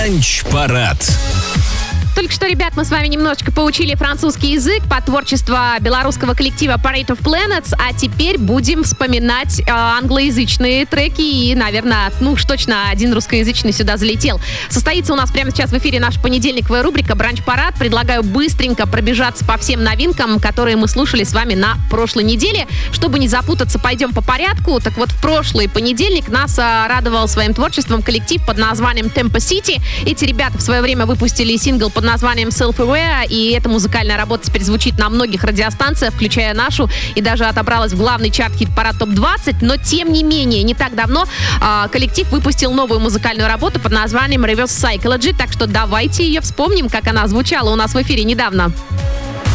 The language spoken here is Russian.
Бранч-парад. Только что, ребят, мы с вами немножечко поучили французский язык под творчество белорусского коллектива Parade of Planets, а теперь будем вспоминать англоязычные треки и, наверное, уж точно один русскоязычный сюда залетел. Состоится у нас прямо сейчас в эфире наша понедельниковая рубрика «Бранч-парад». Предлагаю быстренько пробежаться по всем новинкам, которые мы слушали с вами на прошлой неделе. Чтобы не запутаться, пойдем по порядку. Так вот, в прошлый понедельник нас радовал своим творчеством коллектив под названием Tempo City. Эти ребята в свое время выпустили сингл под названием Self-Aware, и эта музыкальная работа теперь звучит на многих радиостанциях, включая нашу, и даже отобралась в главный чарт хит-парад ТОП-20, но тем не менее, не так давно коллектив выпустил новую музыкальную работу под названием Reverse Psychology, так что давайте ее вспомним, как она звучала у нас в эфире недавно.